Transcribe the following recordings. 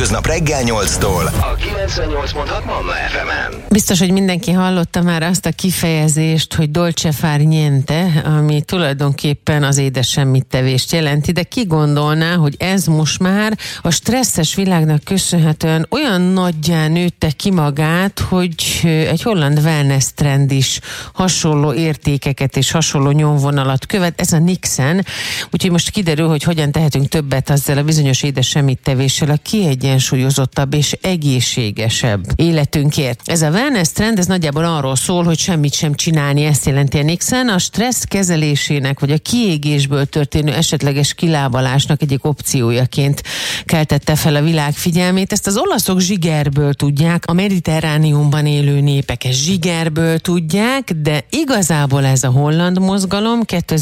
hétköznap reggel 8-tól a 98.6 Manna FM-en. Biztos, hogy mindenki hallotta már azt a kifejezést, hogy dolce far niente, ami tulajdonképpen az édes semmittevést jelenti, de ki gondolná, hogy ez most már a stresszes világnak köszönhetően olyan nagyjá nőtte ki magát, hogy egy holland wellness trend is hasonló értékeket és hasonló nyomvonalat követ, ez a Niksen. Úgyhogy most kiderül, hogy hogyan tehetünk többet azzal a bizonyos édes semmittevéssel a kiegyensúlyozottabb és egészségesebb életünkért. Ez a wellness trend, ez nagyjából arról szól, hogy semmit sem csinálni, ezt jelenti a Niksen. A stressz kezelésének vagy a kiégésből történő esetleges kilábalásnak egyik opciójaként keltette fel a világ figyelmét. Ezt az olaszok zsigerből tudják, a mediterrániumban élő népek zsigerből tudják, de igazából ez a holland mozgalom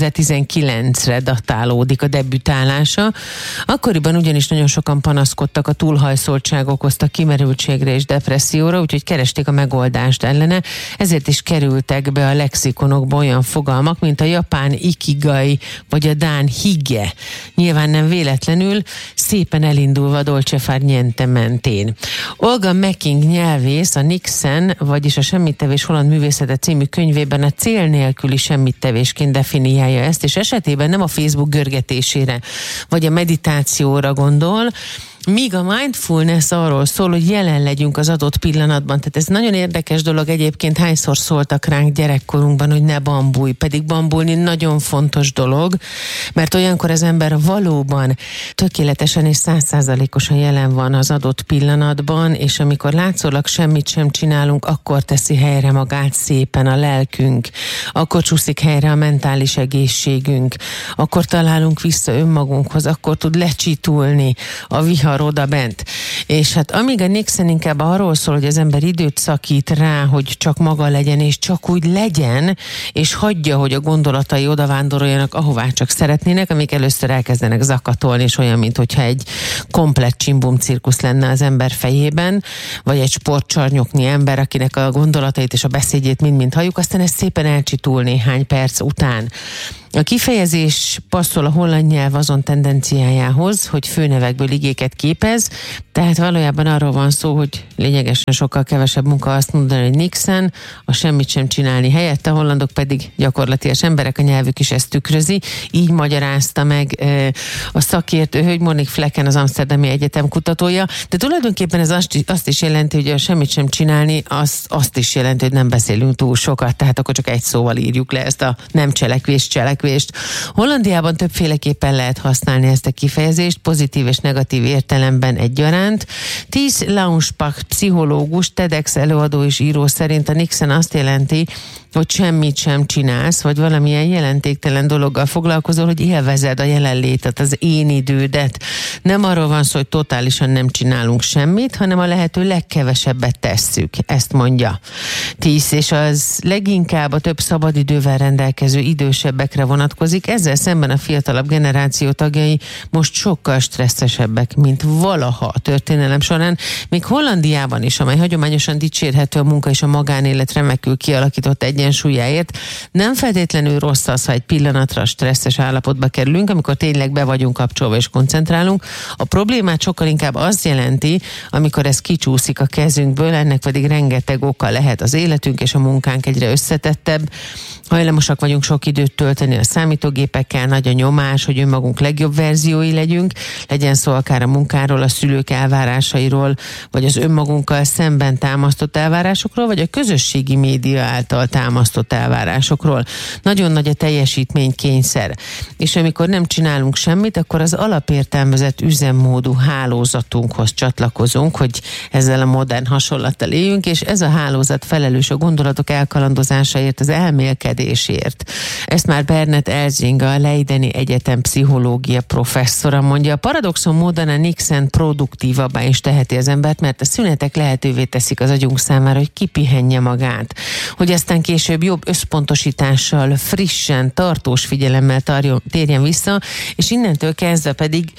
2019-re datálódik a debütálása. Akkoriban ugyanis nagyon sokan panaszkodtak, a túlhajszoltság okozta kimerültségre és depresszióra, úgyhogy keresték a megoldást ellene, ezért is kerültek be a lexikonokba olyan fogalmak, mint a japán ikigai vagy a dán higge. Nyilván nem véletlenül, szépen elindulva a dolce far niente mentén. Olga Mecking nyelvész a Niksen, vagyis a semmittevés holland művészete című könyvében a cél nélküli semmittevésként definiálja ezt, és esetében nem a Facebook görgetésére vagy a meditációra gondol, míg a mindfulness arról szól, hogy jelen legyünk az adott pillanatban. Tehát ez nagyon érdekes dolog egyébként, hányszor szóltak ránk gyerekkorunkban, hogy ne bambulj, pedig bambulni nagyon fontos dolog, mert olyankor az ember valóban tökéletesen és 100%-osan jelen van az adott pillanatban, és amikor látszólag semmit sem csinálunk, akkor teszi helyre magát szépen a lelkünk, akkor csúszik helyre a mentális egészségünk, akkor találunk vissza önmagunkhoz, akkor tud lecsitulni a vihar oda bent. És hát amíg a Niksen inkább arról szól, hogy az ember időt szakít rá, hogy csak maga legyen, és csak úgy legyen, és hagyja, hogy a gondolatai odavándoroljanak, ahová csak szeretnének, amik először elkezdenek zakatolni, és olyan, mintha egy komplett csimbum cirkusz lenne az ember fejében, vagy egy sportcsarnyoknyi ember, akinek a gondolatait és a beszédjét mind-mind halljuk, aztán ez szépen elcsitul néhány perc után. A kifejezés passzol a holland nyelv azon tendenciájához, hogy főnevekből igéket képez, tehát valójában arról van szó, hogy lényegesen sokkal kevesebb munka azt mondani, hogy Niksen, a semmit sem csinálni helyett, a hollandok pedig gyakorlatias emberek, a nyelvük is ezt tükrözi. Így magyarázta meg a szakértő hölgy, Monique Flecken, az Amsterdami Egyetem kutatója, de tulajdonképpen ez azt is jelenti, hogy a semmit sem csinálni, azt is jelenti, hogy nem beszélünk túl sokat, tehát akkor csak egy szóval írjuk le ezt a nem cselekvést. Hollandiában többféleképpen lehet használni ezt a kifejezést, pozitív és negatív értelemben egyaránt. Thies Launsbach pszichológus, TEDx előadó és író szerint a Niksen azt jelenti, hogy semmit sem csinálsz, vagy valamilyen jelentéktelen dologgal foglalkozol, hogy élvezed a jelenlétet, az én idődet. Nem arról van szó, hogy totálisan nem csinálunk semmit, hanem a lehető legkevesebbet tesszük. Ezt mondja Thies, és az leginkább a több szabadidővel rendelkező idősebbekre vonatkozik. Ezzel szemben a fiatalabb generáció tagjai most sokkal stresszesebbek, mint valaha a történelem során. Még Hollandiában is, amely hagyományosan dicsérhető a munka és a magánélet remekül kialakított egyensúlyáért, nem feltétlenül rossz az, ha egy pillanatra stresszes állapotba kerülünk, amikor tényleg be vagyunk kapcsolva és koncentrálunk. A problémát sokkal inkább azt jelenti, amikor ez kicsúszik a kezünkből, ennek pedig rengeteg oka lehet. Az életünk és a munkánk egyre összetettebb, hajlamosak vagyunk sok időt tölteni a számítógépekkel, nagy a nyomás, hogy önmagunk legjobb verziói legyünk, legyen szó akár a munkáról, a szülők elvárásairól, vagy az önmagunkkal szemben támasztott elvárásokról, vagy a közösségi média által támasztott elvárásokról. Nagyon nagy a teljesítménykényszer. És amikor nem csinálunk semmit, akkor az alapértelmezett üzemmódú hálózatunkhoz csatlakozunk, hogy ezzel a modern hasonlattal éljünk, és ez a hálózat felelős a gondolatok elkalandozásáért, az elmélkedésért. Ezt már Bernard Elzinga, a Leideni Egyetem pszichológia professzora mondja. A paradoxon módon a Niksen produktívabbá is teheti az embert, mert a szünetek lehetővé teszik az agyunk számára, hogy kipihenje magát, hogy aztán később jobb összpontosítással, frissen, tartós figyelemmel térjen vissza, és innentől kezdve pedig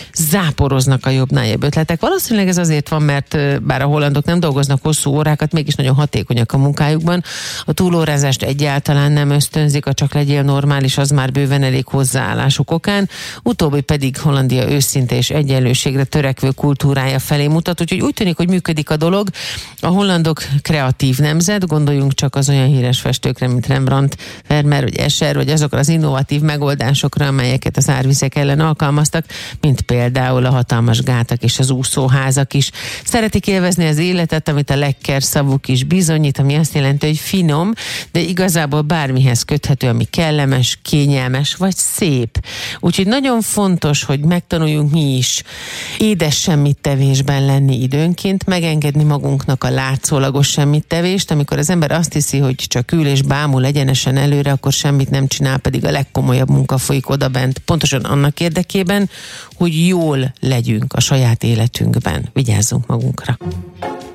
záporoznak a jobbnál jobb ötletek. Valószínűleg ez azért van, mert bár a hollandok nem dolgoznak hosszú órákat, mégis nagyon hatékonyak a munkájukban. A túlórázást egyáltalán nem ösztönzik, a csak legyél normális, az már bőven elég hozzáállásuk okán. Utóbbi pedig Hollandia őszinte és egyenlőségre törekvő kultúrája felé mutat, úgyhogy úgy tűnik, hogy működik a dolog. A hollandok kreatív nemzet, gondoljunk csak az olyan híres festőkre, mint Rembrandt, Vermeer vagy Escher, vagy azokra az innovatív megoldásokra, amelyeket az árvizek ellen alkalmaztak, mint például a hatalmas gátak és az úszóházak is. Szeretik élvezni az életet, amit a lekker szavuk is bizonyít, ami azt jelenti, hogy finom, de igazából bármihez köthető, ami kellemes, kényelmes vagy szép. Úgyhogy nagyon fontos, hogy megtanuljunk mi is édes semmittevésben lenni időnként, megengedni magunknak a látszólagos semmittevést, amikor az ember azt hiszi, hogy csak ül és bámul egyenesen előre, akkor semmit nem csinál, pedig a legkomolyabb munka folyik odabent, pontosan annak érdekében, hogy jól legyünk a saját életünkben. Vigyázzunk magunkra!